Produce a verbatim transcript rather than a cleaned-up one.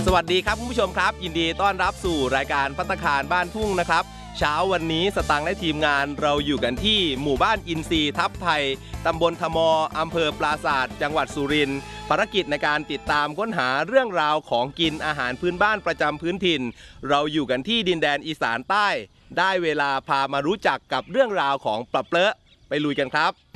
สวัสดีครับคุณผู้ชมครับยินดีต้อนรับสู่รายการภัตตาคารบ้านทุ่งนะครับเช้าวันนี้สตังค์และทีมงานเราอยู่กันที่หมู่บ้านอินทรีย์ทับไทยตำบลทมอำเภอปราสาทจังหวัดสุรินทร์ภารกิจในการติดตามค้นหาเรื่องราวของกินอาหารพื้นบ้านประจำพื้นถิ่นเราอยู่กันที่ดินแดนอีสานใต้ได้เวลาพามารู้จักกับเรื่องราวของปลาเปลอะไปลุยกันครับ